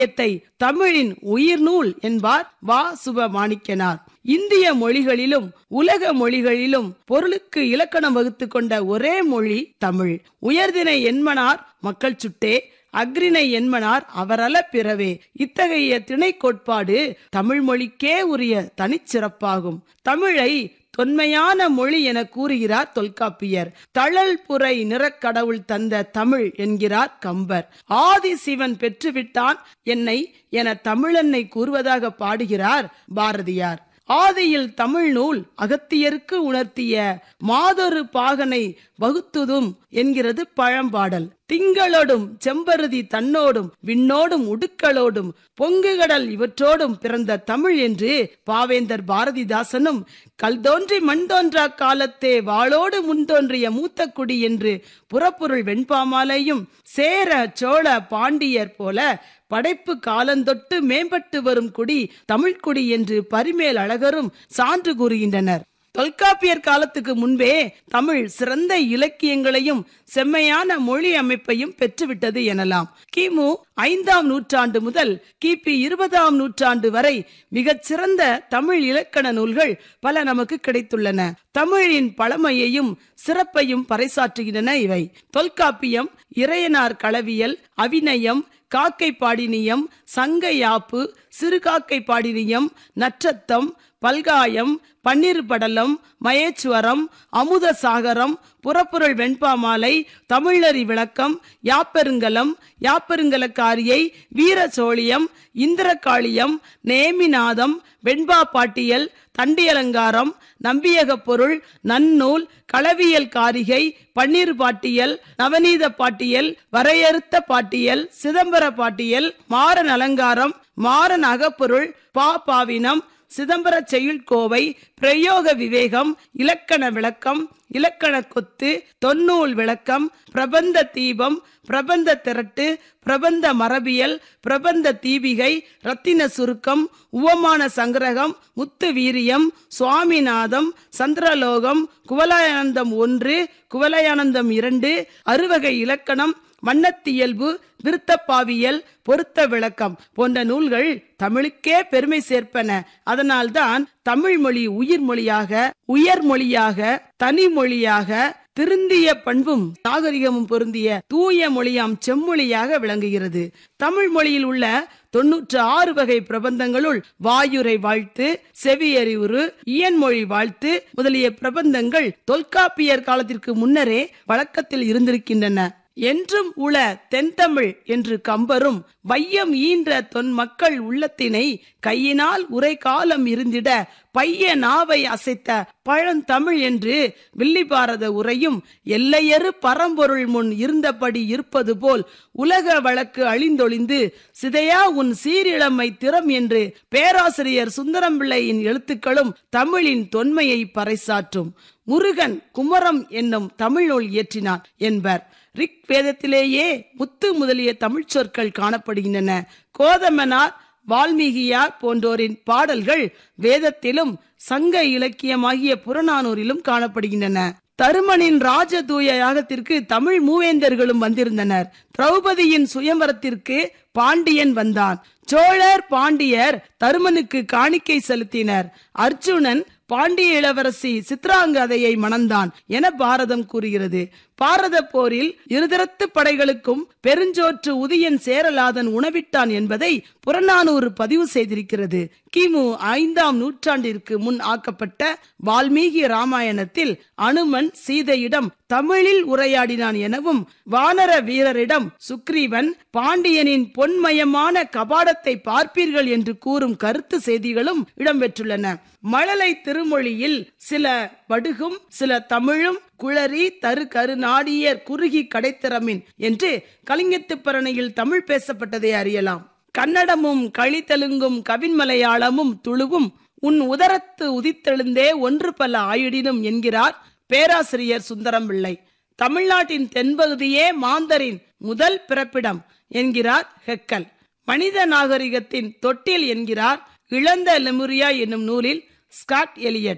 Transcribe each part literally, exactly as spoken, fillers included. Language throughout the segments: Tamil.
தமிழின் உயிர் நூல் என்பார் வா. சுபமாணிக்கனார். இந்திய மொழிகளிலும் உலக மொழிகளிலும் பொருளுக்கு இலக்கணம் வகுத்து கொண்ட ஒரே மொழி தமிழ். உயர்திணை என்மனார் மக்கள் சுட்டே, அக்ரிணை என்மனார் அவரல பிறவே. இத்தகைய திணை கோட்பாடு தமிழ் மொழிக்கே உரிய தனிச்சிறப்பாகும். தமிழை தொன்மையான மொழி என கூறுகிறார் தொல்காப்பியர். தழல் புரை நிறக்கடவுள் தந்த தமிழ் என்கிறார் கம்பர். ஆதி சிவன் பெற்றுவிட்டான் என்னை என தமிழன்னை கூறுவதாக பாடுகிறார் பாரதியார். ஆதியில் தமிழ் நூல் அகத்தியருக்கு உணர்த்திய மாதொரு பாகனை வகுத்துதும் என்கிறது பழம்பாடல். திங்களோடும் செம்பருதி தன்னோடும் விண்ணோடும் உடுக்களோடும் பொங்குகடல் இவற்றோடும் பிறந்த தமிழ் என்று பாவேந்தர் பாரதிதாசனும், கல் தோன்றி மண் தோன்றா காலத்தே வாளோடு முன் தோன்றிய மூத்த குடி என்று புறப்பொருள் வெண்பாமாலையும், சேர சோழ பாண்டியர் போல படைப்பு காலந்தொட்டு மேம்பட்டு வரும் குடி தமிழ்குடி என்று பரிமேல் அழகரும் சான்று கூறுகின்றனர். தொல்காப்பியர் காலத்துக்கு முன்பே தமிழ் சிறந்த இலக்கியங்களையும் செம்மையான மொழி அமைப்பையும் பெற்றுவிட்டது எனலாம். கிமு ஐந்தாம் நூற்றாண்டு முதல் கிபி இருபதாம் நூற்றாண்டு வரை மிகச் சிறந்த தமிழ் இலக்கண நூல்கள் பல நமக்கு கிடைத்துள்ளன. தமிழின் பழமையையும் சிறப்பையும் பறைசாற்றுகின்றன இவை. தொல்காப்பியம், இறையனார் களவியல், அவிநயம், காக்கை பாடினியம், சங்க யாப்பு, சிறுகாக்கை பாடினியம், நற்றத்தம், பல்காயம், பன்னிரு படலம், மயேச்சுவரம், அமுத சாகரம், புறப்பொருள் வெண்பாமாலை, தமிழறி விளக்கம், யாப்பெருங்கலம், யாப்பெருங்கலக்காரியை, வீர சோழியம், இந்திரகாளியம், நேமிநாதம், வெண்பா பாட்டியல், தண்டியலங்காரம், நம்பியக பொருள், நன்னூல், களவியல் காரிகை, பன்னீர் பாட்டியல், நவநீத பாட்டியல், வரையறுத்த பாட்டியல், சிதம்பர பாட்டியல், மாறன் அலங்காரம், மாறன் அகப்பொருள், பா பாவினம், சிதம்பர செய்யுள் கோவை, பிரயோக விவேகம், இலக்கண விளக்கம், இலக்கண கொத்து, தொன்னூல் விளக்கம், பிரபந்த தீபம், பிரபந்த திரட்டு, பிரபந்த மரபியல், பிரபந்த தீபிகை, ரத்தின சுருக்கம், உவமான சங்கிரகம், முத்து வீரியம், சுவாமிநாதம், சந்திரலோகம், குவலயானந்தம் ஒன்று, குவலயானந்தம் இரண்டு, அறுவகை இலக்கணம், வண்ணத்தியல்பு, விருத்தப்பாவியல், பொருத்த விளக்கம் போன்ற நூல்கள் தமிழுக்கே பெருமை சேர்ப்பன. அதனால்தான் தமிழ் மொழி உயிர் மொழியாக, உயர் மொழியாக, தனி மொழியாக, திருந்திய பண்பும் நாகரிகமும் பொருந்திய தூய மொழியாம் செம்மொழியாக விளங்குகிறது. தமிழ் மொழியில் உள்ள தொன்னூற்று ஆறு வகை பிரபந்தங்களுள் வாயுரை வாழ்த்து, செவியறிவுறு, இயன்மொழி வாழ்த்து முதலிய பிரபந்தங்கள் தொல்காப்பியர் காலத்திற்கு முன்னரே வழக்கத்தில் இருந்திருக்கின்றன. என்றும் உள தென்தமிழ் என்று கம்பரும், வையம் ஈன்ற தொன் மக்கள் உள்ளத்தினை கையினால் உரை காலம் இருந்திட பைய நாவை அசைத்த பழந்தமிழ் என்று வில்லிபாரத உரையும், எல்லையறு பரம்பொருள் முன் இருந்தபடி இருப்பது போல் உலக வழக்கு அழிந்தொழிந்து சிதையா உன் சீரிழமை திறம் என்று பேராசிரியர் சுந்தரம்பிள்ளையின் எழுத்துக்களும் தமிழின் தொன்மையை பறைசாற்றும். முருகன் குமரம் என்னும் தமிழ் நூல் இயற்றினான் என்பர். ரிக் வேதத்திலேயே முத்து முதலிய தமிழ் சொற்கள் காணப்படுகின்றன. கோதமனார், வால்மீகியார் போன்றோரின் பாடல்கள் வேதத்திலும் சங்க இலக்கியமாகிய புறநானூரிலும் காணப்படுகின்றன. தருமனின் ராஜதூய யாகத்திற்கு தமிழ் மூவேந்தர்களும் வந்திருந்தனர். திரௌபதியின் சுயம்பரத்திற்கு பாண்டியன் வந்தான். சோழர், பாண்டியர் தருமனுக்கு காணிக்கை செலுத்தினர். அர்ஜுனன் பாண்டிய இளவரசி சித்ராங்கதையை மணந்தான் என பாரதம் கூறுகிறது. பாரத போரில் இருதரத்து படைகளுக்கும் பெருஞ்சோற்று உதியன் சேரலாதன் உணவிட்டான் என்பதை புறநானூறு பதிவு செய்திருக்கிறது. கிமு ஐந்தாம் நூற்றாண்டிற்கு முன் ஆக்கப்பட்ட வால்மீகி ராமாயணத்தில் அனுமன் சீதையிடம் தமிழில் உரையாடினான் எனவும், வானர வீரரிடம் சுக்ரீவன் பாண்டியனின் பொன்மயமான கபாடத்தை பார்ப்பீர்கள் என்று கூறும் கருத்து செய்திகளும் இடம்பெற்றுள்ளன. மழலை திருமொழியில் சில வடுகும் சில தமிழும் குளறி தரு கருநாடியர் குறுகி கடைத்திறமின் என்று கலிங்கத்துப்பரணையில் தமிழ் பேசப்பட்டதை அறியலாம். கன்னடமும் களித்தெலுங்கும் கவின்மலையாளமும் துளுவும் உன் உதரத்து உதித்தெழுந்தே ஒன்று பல ஆயிடினும் என்கிறார் பேராசிரியர் சுந்தரம்பிள்ளை. தமிழ்நாட்டின் தென்பகுதியே மாந்தரின் முதல் பிறப்பிடம் என்கிறார் ஹெக்கல். மனித நாகரிகத்தின் தொட்டில் என்கிறார் இழந்த லெமுரியா என்னும் நூலில் ஸ்காட் எலியட்.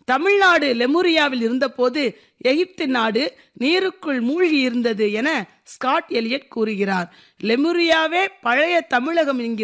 தமிழ்நாடு லெமுரியாவில் இருந்தபோது எகிப்து நாடு நீருக்குள் மூழ்கி இருந்தது என ஸ்காட் எலியட் கூறுகிறார். லெமுரியாவே பழைய தமிழகம் என்கிறார்.